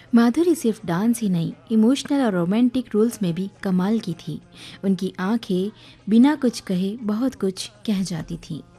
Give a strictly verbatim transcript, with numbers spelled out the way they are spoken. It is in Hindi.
माधुरी सिर्फ डांस ही नहीं, इमोशनल और रोमांटिक रोल्स में भी कमाल की थी। उनकी आंखें बिना कुछ कहे बहुत कुछ कह जाती थी।